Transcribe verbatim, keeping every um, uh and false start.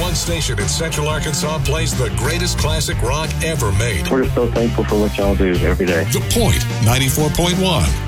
one station in Central Arkansas plays the greatest classic rock ever made. We're so thankful for what y'all do every day. The Point, ninety-four point one.